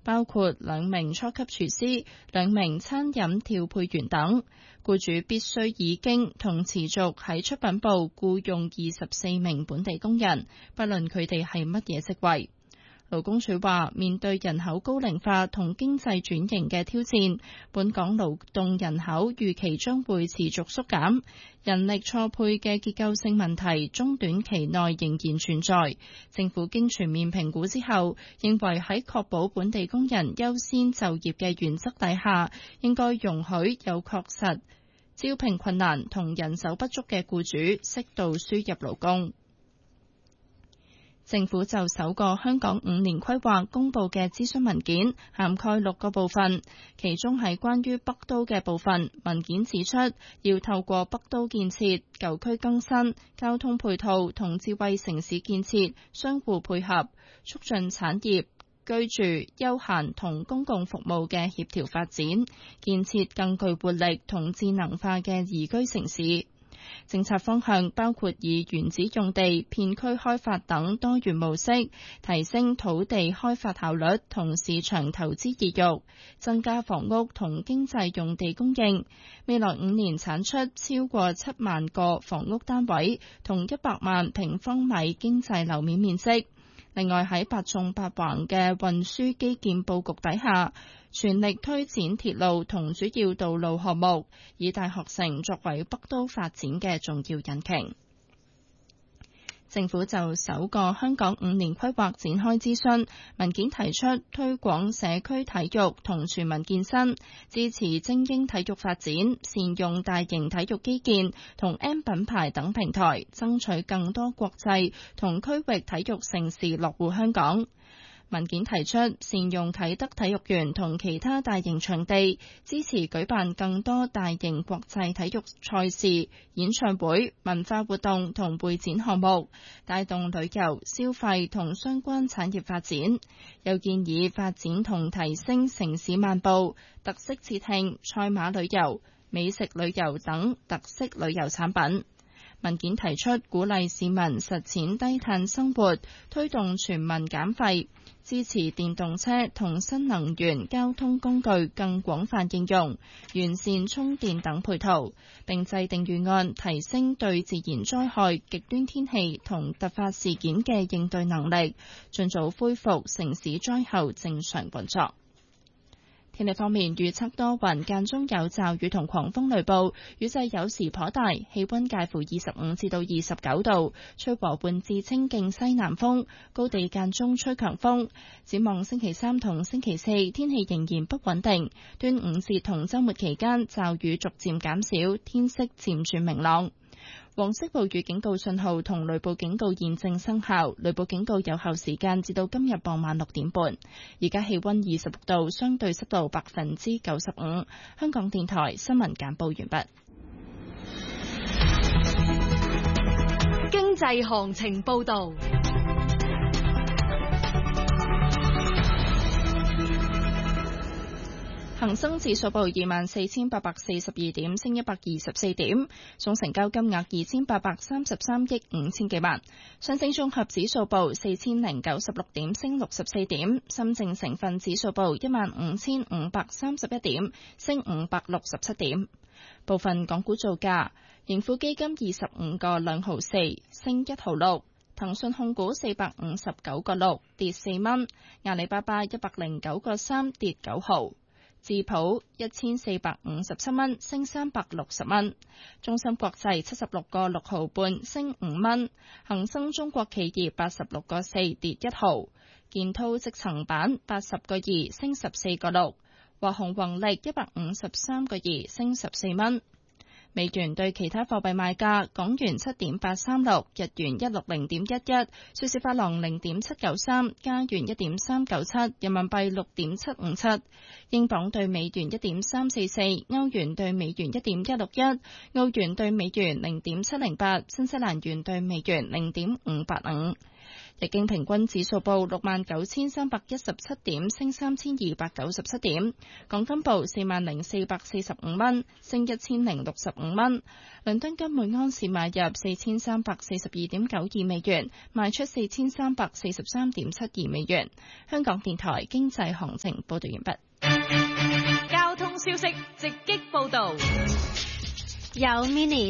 包括2名初級廚師、2名餐飲調配員等。僱主必須已經同持續喺出品部僱用24名本地工人，不論佢哋係乜嘢職位。勞工處話，面對人口高齡化同經濟轉型嘅挑戰，本港勞動人口預期將會持續縮減，人力錯配嘅結構性問題中短期內仍然存在。政府經全面評估之後，認為喺確保本地工人優先就業嘅原則底下，應該容許有確實招聘困難同人手不足嘅僱主適度輸入勞工。政府就首個香港5年規劃公佈嘅諮詢文件，涵蓋6個部分，其中係關於北都嘅部分。文件指出，要透過北都建設、舊區更新、交通配套同智慧城市建設相互配合，促進產業、居住、休閒同公共服務嘅協調發展，建設更具活力同智能化嘅宜居城市。政策方向包括以原址用地、片區開發等多元模式，提升土地開發效率同市場投資意欲，增加房屋同經濟用地供應。未來5年產出超過7萬個房屋單位，同100萬平方米經濟樓面面積。另外喺8縱8橫嘅運輸基建佈局底下，全力推展鐵路同主要道路項目，以大學城作為北都發展嘅重要引擎。政府就首個香港5年規劃展開諮詢，文件提出推廣社區體育同全民健身，支持精英體育發展，善用大型體育基建同 M 品牌等平台，爭取更多國際同區域體育盛事落戶香港。文件提出善用啟德體育園同其他大型場地，支持舉辦更多大型國際體育賽事、演唱會、文化活動同會展項目，帶動旅遊、消費同相關產業發展。又建議發展同提升城市漫步、特色節慶、賽馬旅遊、美食旅遊等特色旅遊產品。文件提出鼓勵市民實踐低碳生活，推動全民減廢，支持電動車同新能源交通工具更廣泛應用，完善充電等配套，並制定預案，提升對自然災害、極端天氣同突發事件嘅應對能力，盡早恢復城市災後正常運作。天氣方面，預測多雲，間中有驟雨同狂風雷暴，雨勢有時頗大，氣溫介乎25至到29度，吹和緩至清勁西南風，高地間中吹強風。展望星期3同星期4，天氣仍然不穩定。端午節同週末期間，驟雨逐漸減少，天色漸轉明朗。黃色暴雨警告信號同雷暴警告現正生效，雷暴警告有效時間至到今日傍晚6點半。而家氣溫26度，相對濕度95%。香港電台新聞簡報完畢。 經濟行情報道。 恒生指數報24,842點，升124點，總成交金額2833億5千幾萬。上證綜合指數報4096點，升64點。深證成分指數報15531點，升567點。部分港股造價：盈富基金25個2毫4，升1毫6；騰訊控股459個6，跌4蚊；阿里巴巴109個3，跌9毫。智普1457蚊，升360蚊；中芯國際76個6毫半，升5蚊；恒生中國企業86個4，跌1毫；建滔積層板80個2，升14個6；華虹宏力153個2，升14蚊。美元對其他貨幣賣價：港元7.836，日元160.11，瑞士法郎0.793，加元1.397，人民幣6.757，英鎊對美元1.344，歐元對美元1.161，澳元對美元0.708，新西蘭元對美元0.585。 日經平均指數報69,317點，升3,297點。港金報40,445蚊，升1,065蚊。倫敦金每安士買入4,342.92美元，賣出4,343.72美元。香港電台經濟行情報道完畢。 交通消息直擊報道。 有 mini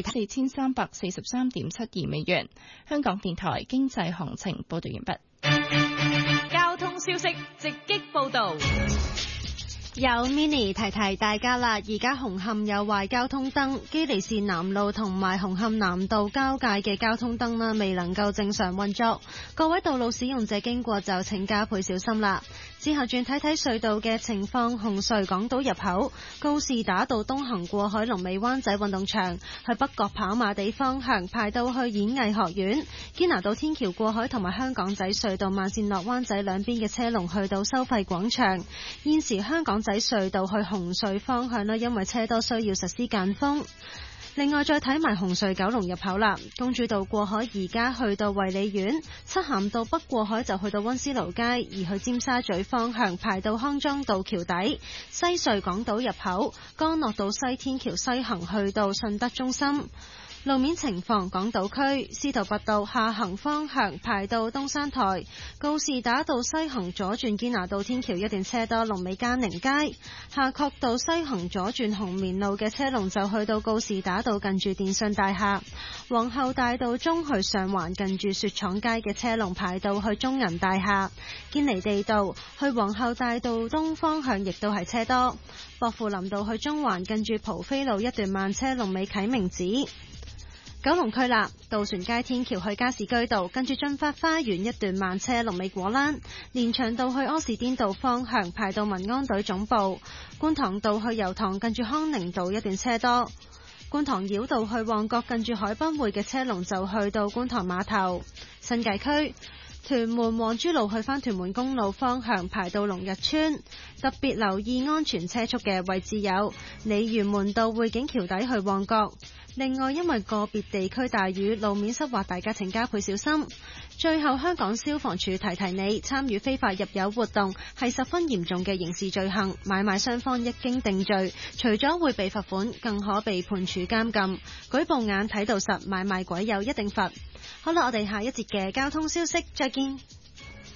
4,343.72美元。香港電台經濟行情報道完畢。 交通消息直擊報道。 有 mini 提提大家啦，而家紅磡有壞交通燈，基利士南路同埋紅磡南道交界嘅交通燈啦，未能夠正常運作，各位道路使用者經過就請加倍小心啦。之後轉睇睇隧道嘅情況，紅隧港島入口告士打道東行過海龍尾灣仔運動場，去北角跑馬地方向排到去演藝學院，堅拿道天橋過海同埋香港仔隧道慢線落灣仔兩邊嘅車龍去到收費廣場。現時香港仔隧道去紅隧方向因為車多需要實施間封。另外再睇埋紅隧九龍入口啦，公主道過海而家去到衛理苑，漆咸道北過海就去到溫思勞街，而去尖沙咀方向排到康莊道橋底。西隧港島入口干諾道西天橋西行去到順德中心。路面情況，港島區司徒拔道下行方向排到東山台，告士打道西行左轉堅拿道天橋一段車多，龍尾嘉寧街。夏慤道西行左轉紅棉路嘅車龍就去到告士打道近住電信大廈。皇后大道中去上環近住雪廠街嘅車龍排到去中銀大廈。堅尼地道去皇后大道東方向亦都係車多。薄扶林道去中環近住蒲飛路一段慢車，龍尾啟明寺。九龍區啦，渡船街天橋去加士居道近住駿發花園一段慢車，龍尾果欄。連翔道去柯士甸道方向排到民安隊總部。觀塘道去油塘近住康寧道一段車多。觀塘繞道去旺角近住海濱匯嘅車龍就去到觀塘碼頭。新界區屯門皇珠路去返屯門公路方向排到龍日村，特別留意安全車速嘅位置有鯉魚門道匯景橋底去旺角。另外，因為個別地區大雨，路面濕滑，大家請加倍小心。最後，香港消防處提提你，參與非法入油活動係十分嚴重嘅刑事罪行，買賣雙方一經定罪，除咗會被罰款，更可被判處監禁。舉報眼睇到實，買賣鬼友一定罰。好啦，我哋下一節嘅交通消息再見。